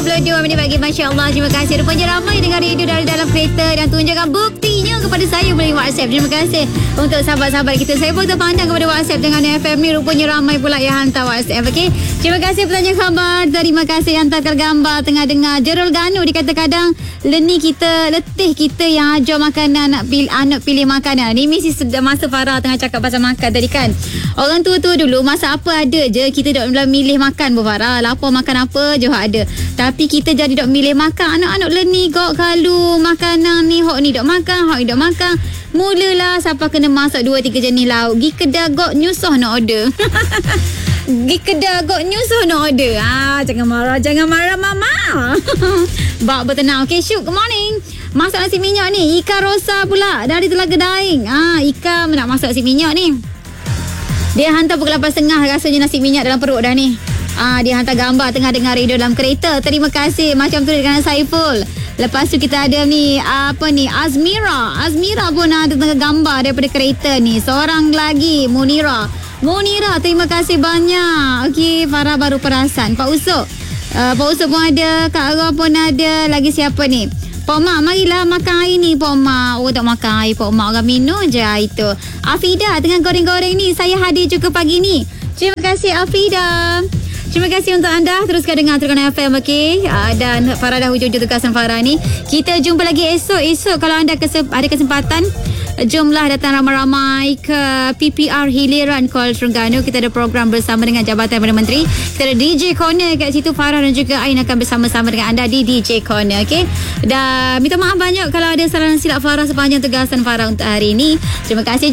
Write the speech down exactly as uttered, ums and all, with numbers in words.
puluh dua minit pagi. Masya Allah, terima kasih. Rupanya ramai dengar radio dari dalam kereta dan tunjukkan buktinya kepada saya melalui WhatsApp. Terima kasih untuk sahabat-sahabat kita. Saya pun terpandang kepada WhatsApp dengan F M ni. Rupanya ramai pula yang hantar WhatsApp. Okey, terima kasih bertanya khabar. Terima kasih yang hantarkan gambar tengah dengar. Jerul Ganu dikata kadang leni kita, letih kita yang ajar makanan, nak pilih, anak pilih makanan. Ni mesti masa Farah tengah cakap pasal makan tadi kan. Orang tua-tua dulu masa apa ada je kita dok milih makan bu Farah. Lapar makan apa je hok ada. Tapi kita jadi dok milih makan. Anak-anak leni kok kalu makanan ni, hok ni dok makan, hok ni dok makan. Mulalah siapa kena masak dua tiga jenis lauk. Gi kedai gok nyusah nak order. Gi kedai gok nyusah nak order. Ah, jangan marah, jangan marah mama. Bak bertenang. Okay, Syuk, good morning. Masak nasi minyak ni. Ika Rosa pula dari Telaga Daing. Ah, Ika nak masak nasi minyak ni. Dia hantar pukul lapan tiga puluh rasanya nasi minyak dalam perut dah ni. Ah, dia hantar gambar tengah dengar radio dalam kereta. Terima kasih. Macam tu dengan Saiful. Lepas tu kita ada ni apa ni Azmira. Azmira pun ada tengah gambar daripada kereta ni. Seorang lagi Munira. Munira, terima kasih banyak. Okey, Farah baru perasan. Pak Usuk. Uh, Pak Usuk pun ada. Kak Ara pun ada. Lagi siapa ni? Pak Mak, marilah makan air ni Pak Mak. Oh, tak makan air Pak Mak. Orang minum je air tu. Afida tengah goreng-goreng ni. Saya hadir juga pagi ni. Terima kasih Afida. Terima kasih untuk anda. Teruskan dengar Terengganu F M, okey? Uh, dan Farah dah hujung tugasan Farah ni. Kita jumpa lagi esok. Esok kalau anda kesem- ada kesempatan, jomlah datang ramai-ramai ke P P R Hiliran Kuala Terengganu. Kita ada program bersama dengan Jabatan Perdana Menteri. Kita ada D J Corner kat situ. Farah dan juga Ain akan bersama-sama dengan anda di D J Corner, okey? Dan minta maaf banyak kalau ada salah silap Farah sepanjang tugasan Farah untuk hari ini. Terima kasih.